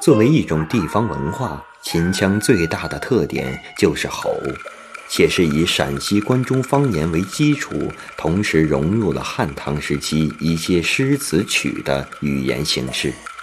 作为一种地方文化，秦腔最大的特点就是吼，且是以陕西关中方言为基础，同时融入了汉唐时期一些诗词曲的语言形式。